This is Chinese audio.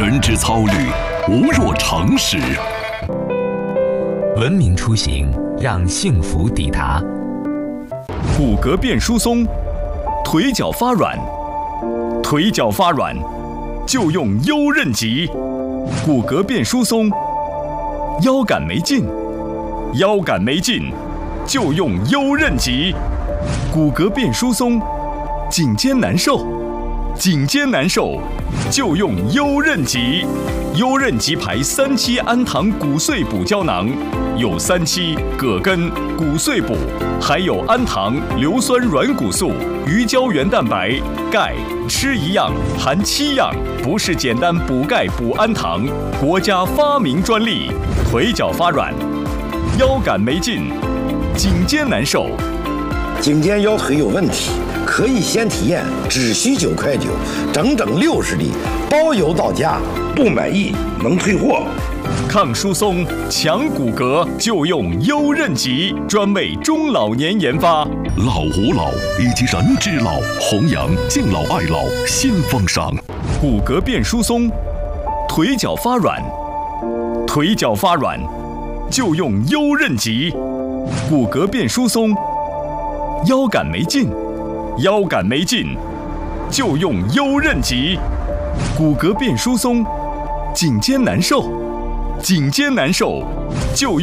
人之操虑，无若常识。 文明出行，让幸福抵达。 骨骼变疏松，腿脚发软，腿脚发软就用优韧极。骨骼变疏松，腰杆没劲，腰杆没劲就用优韧极。骨骼变疏松，颈肩难受，颈肩难受就用优韧极。优韧极牌3期氨糖骨碎补胶囊，有3期葛根、骨碎补，还有氨糖、硫酸软骨素、鱼胶原蛋白、钙，吃一样含7样，不是简单补钙补氨糖，国家发明专利。腿脚发软，腰杆没劲，颈肩难受， 颈肩腰腿有问题，可以先体验，只需9.9块，整整60粒，包邮到家，不满意能退货。 抗疏松、强骨骼就用优韧极，专为中老年研发。 老吾老以及人之老，弘扬敬老爱老新风尚。 骨骼变疏松，腿脚发软，腿脚发软就用优韧极。骨骼变疏松，腰杆没劲，腰杆没劲就用优韧极。骨骼变疏松，颈肩难受，颈肩难受就用